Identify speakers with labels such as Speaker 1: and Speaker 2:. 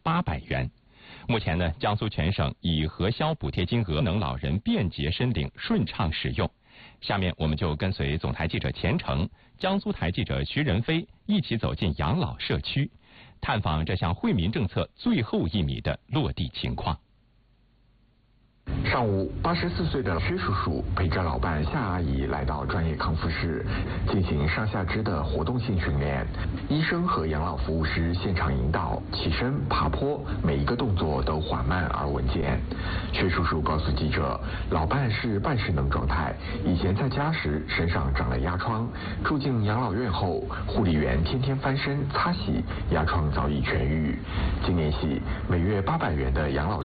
Speaker 1: 800元。目前呢，江苏全省已核销补贴金额，能老人便捷申领，顺畅使用。下面我们就跟随总台记者钱程、江苏台记者徐仁飞一起走进养老社区，探访这项惠民政策最后1米的落地情况。
Speaker 2: 上午，84岁的薛叔叔陪着老伴夏阿姨来到专业康复室进行上下肢的活动性训练。医生和养老服务师现场引导起身、爬坡，每一个动作都缓慢而稳健。薛叔叔告诉记者，老伴是半失能状态，以前在家时身上长了压疮，住进养老院后，护理员天天翻身擦洗，压疮早已痊愈。今年起，每月800元的养老